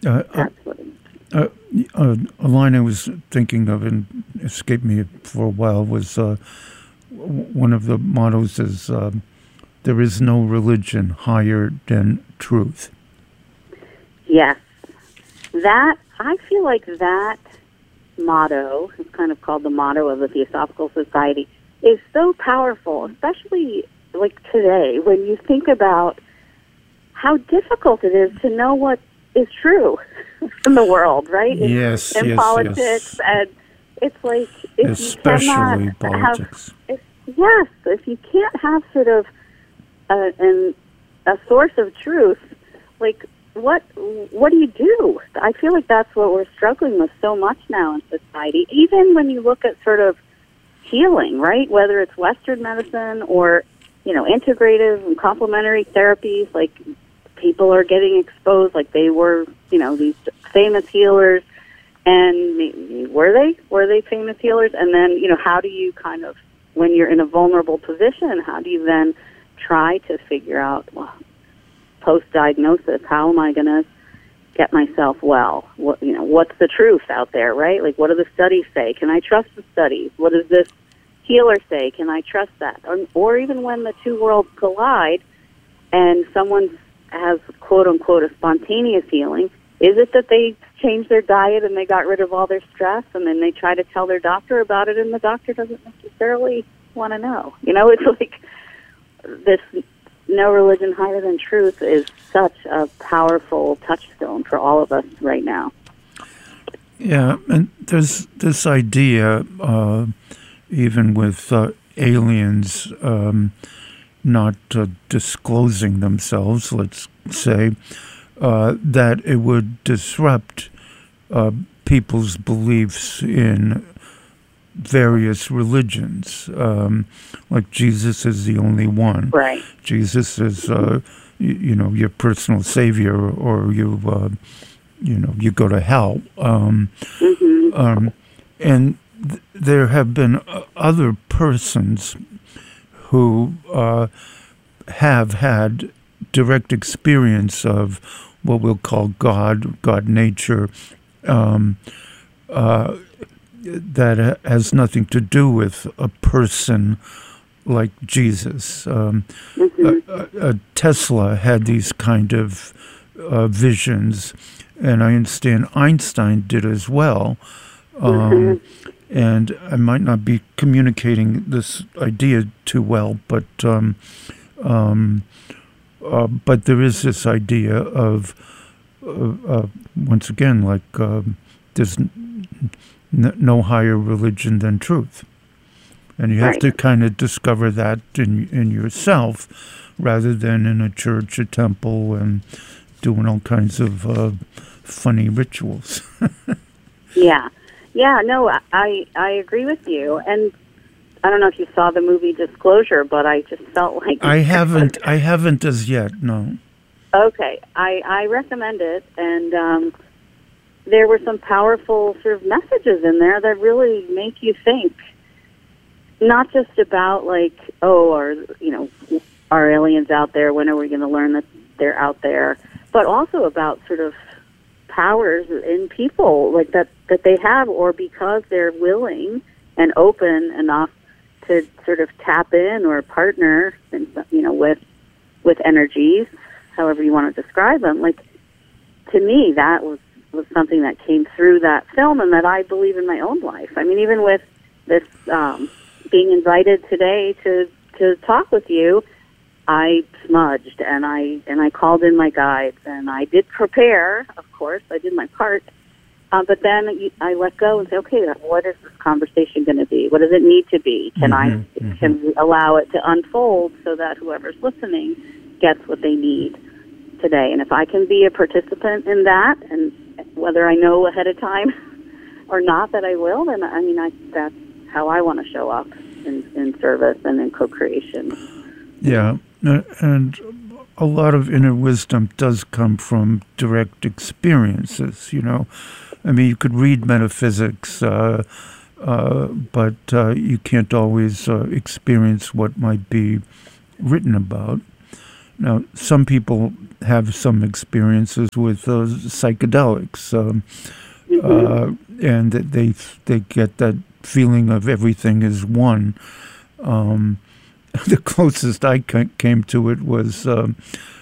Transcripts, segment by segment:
Uh, uh, That's what. uh, a line I was thinking of and escaped me for a while was one of the mottos is there is no religion higher than truth. Yes, that I feel like that motto is kind of called the motto of the Theosophical Society is so powerful, especially like today when you think about how difficult it is to know what is true in the world, right? Yes, In yes, politics, yes. and it's like if you cannot Especially have, politics. yes, if you can't have sort of a source of truth, like what do you do? I feel like that's what we're struggling with so much now in society. Even when you look at sort of healing, right? Whether it's Western medicine or integrative and complementary therapies, like people are getting exposed, like they were, these famous healers, and were they famous healers? And then how do you kind of, when you're in a vulnerable position, how do you then try to figure out, well, post-diagnosis, how am I going to get myself well? What's the truth out there, right? Like, what do the studies say? Can I trust the studies? What does this healer say? Can I trust that? Or even when the two worlds collide and someone has, quote-unquote, a spontaneous healing, is it that they changed their diet and they got rid of all their stress and then they try to tell their doctor about it and the doctor doesn't necessarily want to know? It's like this no religion higher than truth is such a powerful touchstone for all of us right now. Yeah, and there's this idea, even with aliens not disclosing themselves, let's say, that it would disrupt people's beliefs in various religions. Like Jesus is the only one. Right. Jesus is, your personal savior, or you go to hell. And there have been other persons who have had direct experience of what we'll call God nature, that has nothing to do with a person like Jesus. Tesla had these kind of visions, and I understand Einstein did as well. And I might not be communicating this idea too well, but there is this idea of, once again, like there's no higher religion than truth. And you have to kind of discover that in yourself rather than in a church, a temple, and doing all kinds of funny rituals. Yeah, no, I agree with you. And I don't know if you saw the movie Disclosure, but I just felt like... I haven't as yet, no. Okay, I recommend it, and there were some powerful sort of messages in there that really make you think, not just about like, are aliens out there? When are we going to learn that they're out there? But also about sort of powers in people, like that they have, or because they're willing and open enough to sort of tap in or partner, with energies, however you want to describe them. Like, to me, that was something that came through that film and that I believe in my own life. I mean, even with this being invited today to talk with you, I smudged and I called in my guides and I did prepare, of course. I did my part. But then I let go and say, okay, what is this conversation going to be? What does it need to be? Can we allow it to unfold so that whoever's listening gets what they need today? And if I can be a participant in that, and whether I know ahead of time or not that I will, then that's how I want to show up in service and in co-creation. Yeah, and a lot of inner wisdom does come from direct experiences, I mean, you could read metaphysics, but you can't always experience what might be written about. Now, some people have some experiences with psychedelics, and they get that feeling of everything is one. The closest I came to it was on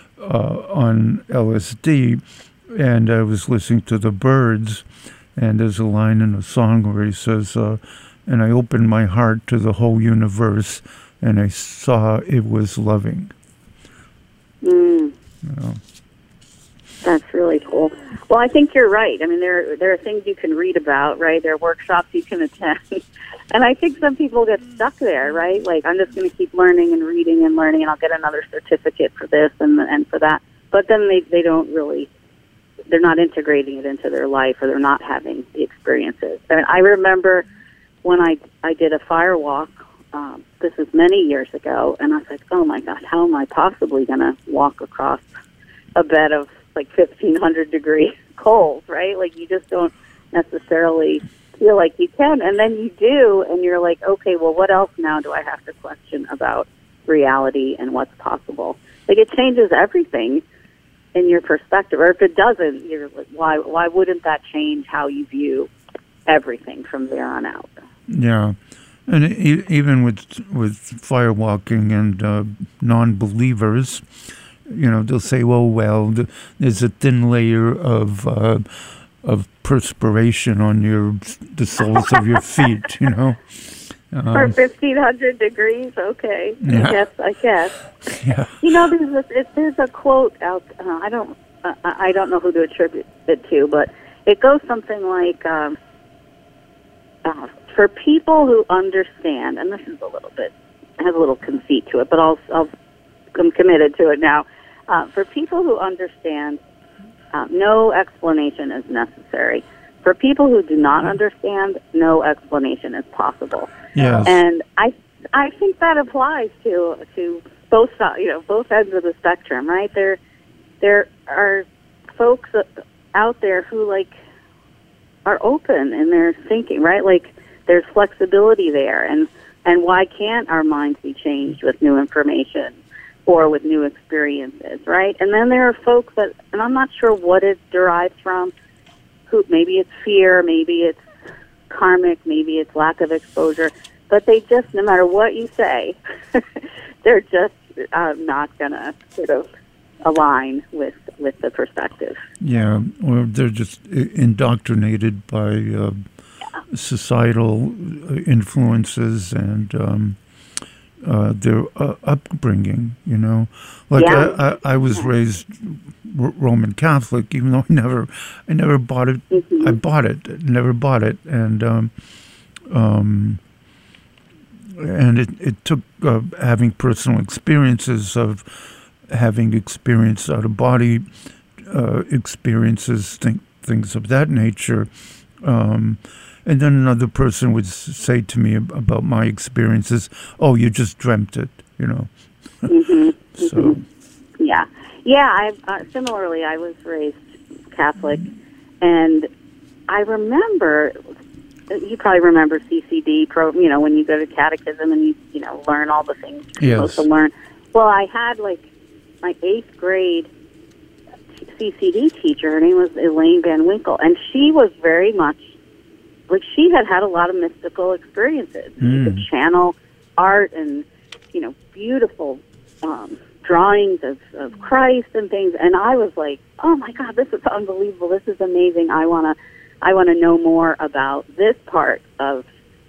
LSD, and I was listening to the Byrds, and there's a line in a song where he says, and I opened my heart to the whole universe, and I saw it was loving. Mm. You know. That's really cool. Well, I think you're right. I mean, there are things you can read about, right? There are workshops you can attend. And I think some people get stuck there, right? Like, I'm just going to keep learning and reading and learning, and I'll get another certificate for this and for that. But then they don't really, they're not integrating it into their life, or they're not having the experiences. And I remember when I did a fire walk, this was many years ago, and I was like, oh my gosh, how am I possibly going to walk across a bed of like 1,500 degree coals, right? Like, you just don't necessarily feel like you can, and then you do, and you're like, okay, well, what else now do I have to question about reality and what's possible? Like, it changes everything in your perspective, or if it doesn't, you're like, why wouldn't that change how you view everything from there on out? Yeah, and even with firewalking and non-believers, you know, they'll say, well, there's a thin layer of perspiration on the soles of your feet, you know. For 1,500 degrees, okay. Yeah. I guess. Yeah. You know, there's a quote out. I don't know who to attribute it to, but it goes something like, for people who understand, and this is has a little conceit to it, but I'm committed to it now. For people who understand, no explanation is necessary. For people who do not understand, no explanation is possible. Yes. And I think that applies to both sides, both ends of the spectrum, right? There are folks out there who are open in their thinking, right? Like, there's flexibility there, and why can't our minds be changed with new information or with new experiences, right? And then there are folks that, and I'm not sure what it derives from, who maybe it's fear, maybe it's karmic, maybe it's lack of exposure, but they just, no matter what you say, they're just not going to sort of align with the perspective. Yeah, or they're just indoctrinated by societal influences and their upbringing, you know. Like, yeah. I was raised Roman Catholic, even though I never bought it. Mm-hmm. I bought it, never bought it, and it took having personal experiences of having experienced out of body experiences, things of that nature. And then another person would say to me about my experiences, "Oh, you just dreamt it," you know. Mm-hmm. So. Mm-hmm. Yeah. Similarly, I was raised Catholic, and I remember. You probably remember CCD, when you go to catechism and you learn all the things you're supposed to learn. Well, I had my 8th grade CCD teacher. Her name was Elaine Van Winkle, and she was very much she had a lot of mystical experiences. She could channel art and beautiful drawings of Christ and things. And I was like, oh my God, this is unbelievable. This is amazing. I want to know more about this part of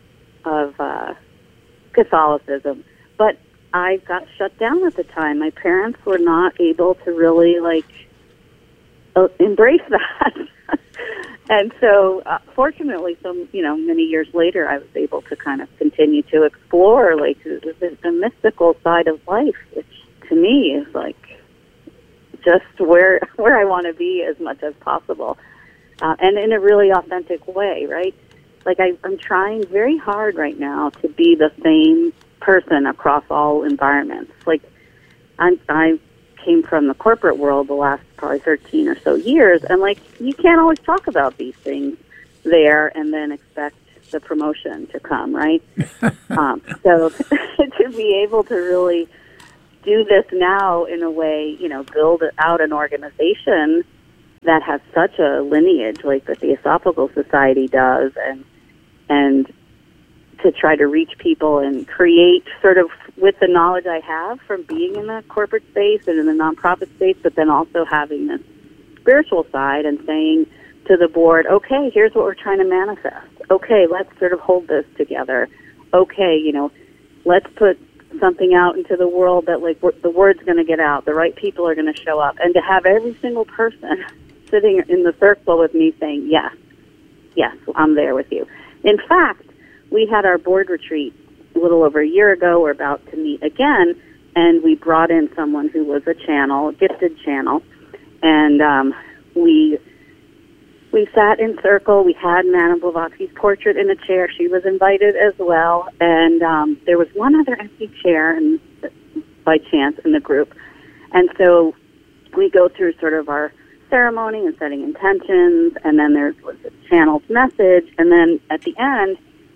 Catholicism. But I got shut down at the time. My parents were not able to really embrace that. And so, fortunately, many years later, I was able to kind of continue to explore the mystical side of life, which to me is just where I want to be as much as possible. And in a really authentic way, right? I'm trying very hard right now to be the same person across all environments. I came from the corporate world the last probably 13 or so years, and you can't always talk about these things there and then expect the promotion to come, right? So to be able to really do this now in a way, build out an organization that has such a lineage like the Theosophical Society does, and to try to reach people and create sort of with the knowledge I have from being in the corporate space and in the nonprofit space, but then also having this spiritual side and saying to the board, okay, here's what we're trying to manifest. Okay, let's sort of hold this together. Okay, let's put something out into the world that the word's going to get out, the right people are going to show up, and to have every single person sitting in the circle with me saying, yes, I'm there with you. In fact, we had our board retreat a little over a year ago. We're about to meet again, and we brought in someone who was a gifted channel, and we sat in circle. We had Madame Blavatsky's portrait in a chair. She was invited as well, and there was one other empty chair by chance in the group. And so we go through sort of our ceremony and setting intentions, and then there was a channeled message, and then at the end,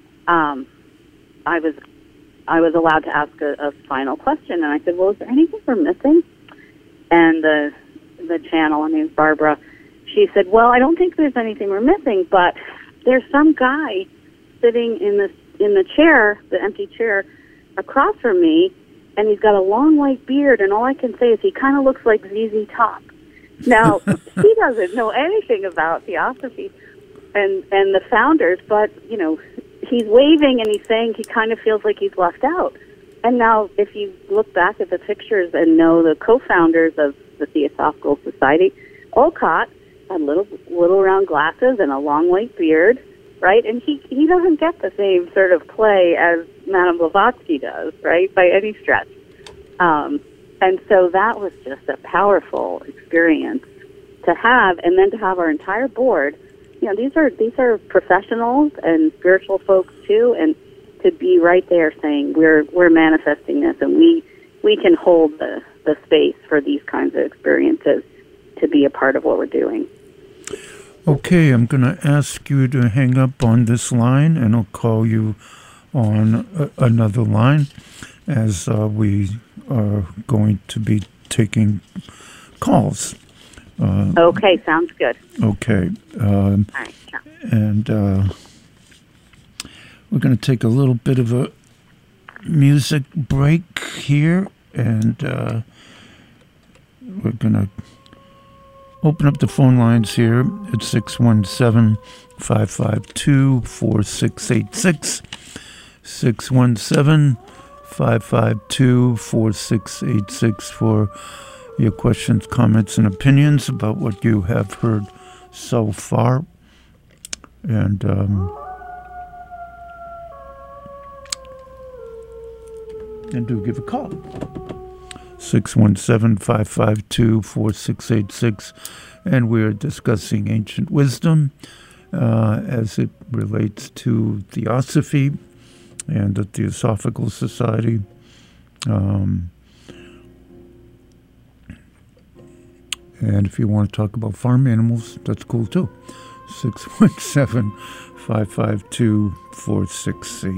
I was allowed to ask a final question, and I said, well, is there anything we're missing? And the channel, her name's Barbara, she said, well, I don't think there's anything we're missing, but there's some guy sitting in the chair, the empty chair, across from me, and he's got a long white beard, and all I can say is he kind of looks like ZZ Top. Now, he doesn't know anything about Theosophy and the founders, but, he's waving and he's saying he kind of feels like he's left out. And now, if you look back at the pictures and know the co-founders of the Theosophical Society, Olcott had little round glasses and a long white beard, right? And he doesn't get the same sort of play as Madame Blavatsky does, right, by any stretch. And so that was just a powerful experience to have, and then to have our entire board. These are professionals and spiritual folks too, and to be right there saying we're manifesting this, and we can hold the space for these kinds of experiences to be a part of what we're doing. Okay, I'm going to ask you to hang up on this line, and I'll call you on another line, as we are going to be taking calls. Okay, sounds good. Okay. All right, yeah. And we're going to take a little bit of a music break here, and we're going to open up the phone lines here at 617-552-4686, 617-552-4686 for your questions, comments, and opinions about what you have heard so far. And do give a call. 617-552-4686. And we're discussing ancient wisdom as it relates to Theosophy and the Theosophical Society. And if you want to talk about farm animals, that's cool too. 617-552-4686.